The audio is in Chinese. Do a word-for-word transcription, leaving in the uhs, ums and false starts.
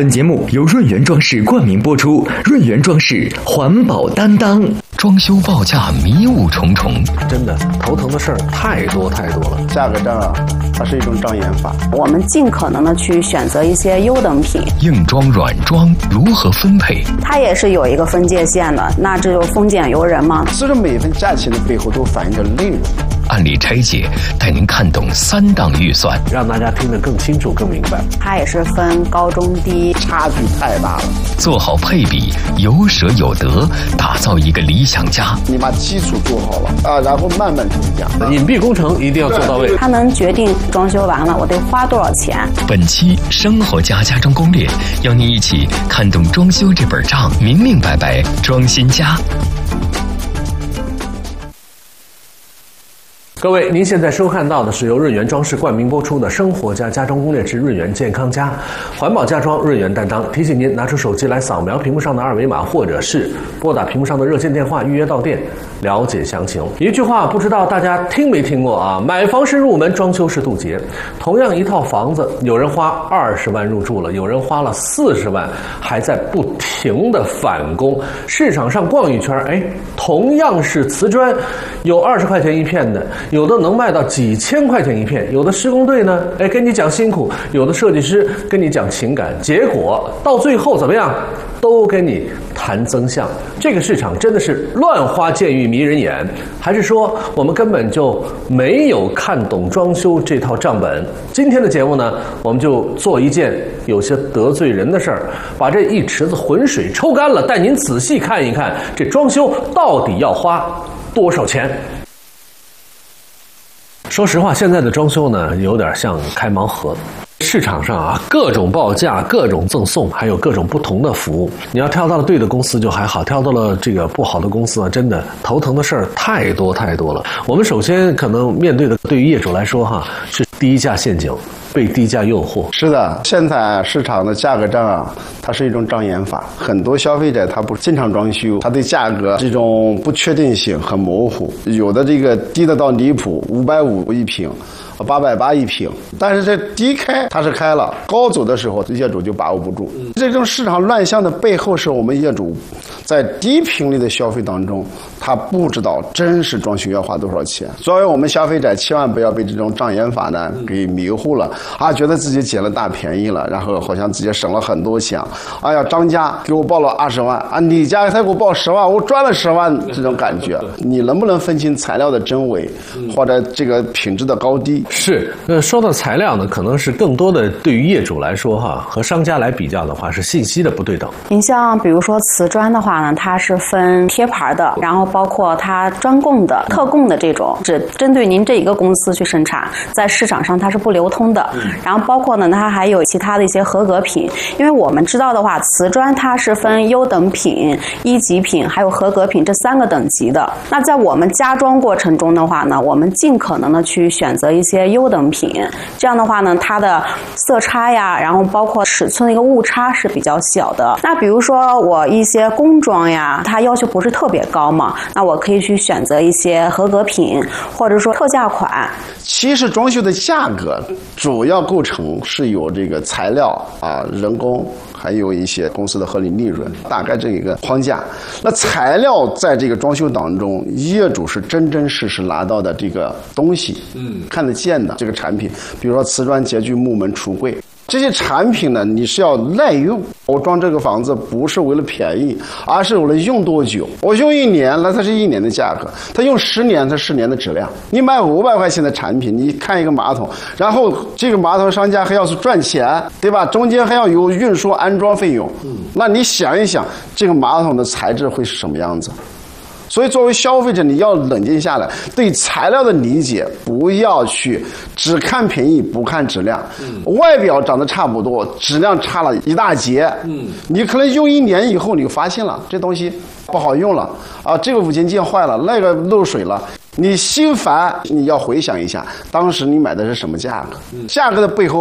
本节目由润源装饰冠名播出，润源装饰环保担当。装修报价迷雾重重， 真的头疼的事儿太多太多了。 价格战啊，它是一种障眼法。 我们尽可能的去选择一些优等品。 硬装软装如何分配？ 它也是有一个分界线的，那这就丰俭由人嘛。 其实每一份价钱的背后都反映着利润。 案例拆解，带您看懂三档预算， 让大家听得更清楚、更明白。 它也是分高中低， 差距太大了。 做好配比，有舍有得，打造一个理想家。 你把基础做好了啊，然后慢慢增加。 隐蔽工程一定要做到位。 它能决定装修完了我得花多少钱。 本期生活家家装攻略，邀您一起看懂装修这本账，明明白白装新家。 各位，您现在收看到的是由润源装饰冠名播出的《生活家家装攻略之润源健康家》，环保家装，润源担当。提醒您拿出手机来扫描屏幕上的二维码，或者是拨打屏幕上的热线电话预约到店，了解详情。一句话，不知道大家听没听过啊？买房是入门，装修是渡劫。同样一套房子，有人花二十万入住了，有人花了四十万，还在不停的返工。市场上逛一圈，哎，同样是瓷砖，有二十块钱一片的。有的能卖到几千块钱一片，有的施工队呢，哎，跟你讲辛苦，有的设计师跟你讲情感，结果到最后怎么样？都跟你谈增项。这个市场真的是乱花渐欲迷人眼，还是说我们根本就没有看懂装修这套账本？今天的节目呢，我们就做一件有些得罪人的事儿，把这一池子浑水抽干了，带您仔细看一看，这装修到底要花多少钱？说实话，现在的装修呢，有点像开盲盒。市场上啊，各种报价，各种赠送，还有各种不同的服务。你要挑到了对的公司就还好，挑到了这个不好的公司啊，真的头疼的事儿太多太多了。我们首先可能面对的，对于业主来说哈，是低价陷阱，被低价诱惑。 是的，现在市场的价格战啊，它是一种障眼法。很多消费者他不经常装修，他对价格这种不确定性很模糊，有的这个低的到离谱，五百五一平。八百八一平，但是这低开它是开了，高走的时候业主就把握不住。嗯、这种市场乱象的背后，是我们业主在低频率的消费当中，他不知道真实装修要花多少钱。作为我们消费者，千万不要被这种障眼法呢给迷糊了啊，觉得自己捡了大便宜了，然后好像自己省了很多钱。哎呀，张家给我报了二十万啊，你家才给我报十万，我赚了十万，这种感觉，你能不能分清材料的真伪，或者这个品质的高低？ 是，呃，说到材料呢，可能是更多的对于业主来说哈，和商家来比较的话，是信息的不对等。 你像比如说瓷砖的话呢，它是分贴牌的，然后包括它专供的、特供的这种，只针对您这一个公司去生产，在市场上它是不流通的。嗯、然后包括呢，它还有其他的一些合格品，因为我们知道的话，瓷砖它是分优等品、一级品还有合格品这三个等级的。那在我们加装过程中的话呢，我们尽可能的去选择一些优等品，这样的话呢，它的色差呀，然后包括尺寸的一个误差是比较小的。那比如说我一些工装呀，它要求不是特别高嘛，那我可以去选择一些合格品，或者说特价款。 其实装修的价格主要构成是有这个材料啊、人工，还有一些公司的合理利润，大概这一个框架。那材料在这个装修当中，业主是真真实实拿到的这个东西，嗯，看得见的这个产品，比如说瓷砖、洁具、木门、橱柜。这些产品呢，你是要耐用。我装这个房子不是为了便宜，而是为了用多久。我用一年，那它是一年的价格；它用十年，它十年的质量。你买五百块钱的产品，你看一个马桶，然后这个马桶商家还要是赚钱，对吧？中间还要有运输、安装费用。那你想一想，这个马桶的材质会是什么样子？所以作为消费者，你要冷静下来，对材料的理解，不要去只看便宜不看质量。嗯、外表长得差不多，质量差了一大截。嗯，你可能用一年以后，你就发现了这东西不好用了啊，这个五金件坏了，那个漏水了。你心烦，你要回想一下，当时你买的是什么价格？价格的背后